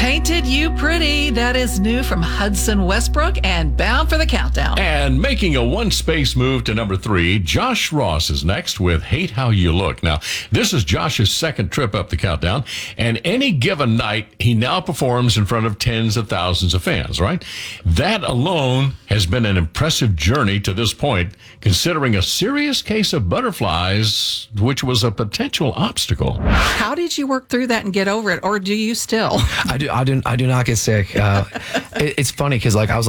Painted You Pretty. That is new from Hudson Westbrook and Bound for the Countdown. And making a one-space move to number 3, Josh Ross is next with Hate How You Look. Now, this is Josh's second trip up the countdown, and any given night, he now performs in front of tens of thousands of fans, right? That alone has been an impressive journey to this point, considering a serious case of butterflies, which was a potential obstacle. How did you work through that and get over it, or do you still? I do not get sick. It's funny because I was